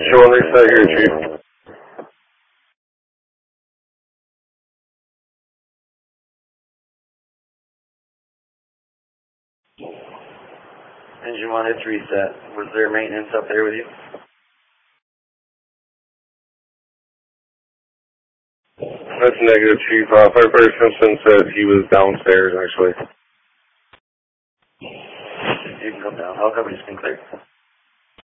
Show on reset here, Chief. Engine 1, it's reset. Was there maintenance up there with you? That's negative, Chief. Firefighter Simpson said he was downstairs, actually. You can come down. I'll cover you, just been clear.